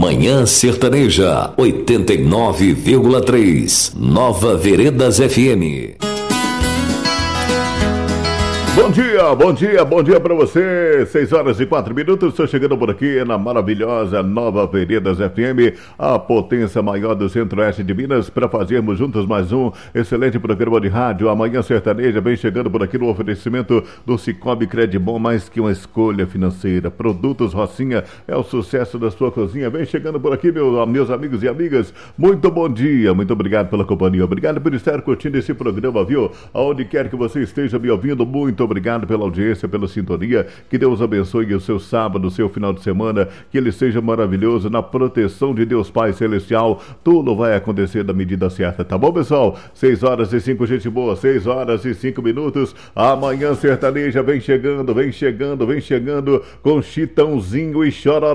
Manhã Sertaneja 89,3. Nova Veredas FM. Bom dia para você. 6h04. Estou chegando por aqui na maravilhosa Nova Veredas FM, a potência maior do Centro-Oeste de Minas, para fazermos juntos mais um excelente programa de rádio. Amanhã Sertaneja vem chegando por aqui no oferecimento do Cicobi Credibom, mais que uma escolha financeira. Produtos Rocinha é o sucesso da sua cozinha. Vem chegando por aqui, meus amigos e amigas. Muito bom dia, muito obrigado pela companhia. Obrigado por estar curtindo esse programa, viu? Aonde quer que você esteja me ouvindo, muito obrigado pela audiência, pela sintonia. Que Deus abençoe o seu sábado, o seu final de semana, que ele seja maravilhoso na proteção de Deus Pai Celestial. Tudo vai acontecer da medida certa, tá bom, pessoal? 6h05, gente boa, 6h05. Amanhã Sertaneja vem chegando com Chitãozinho e Chororó.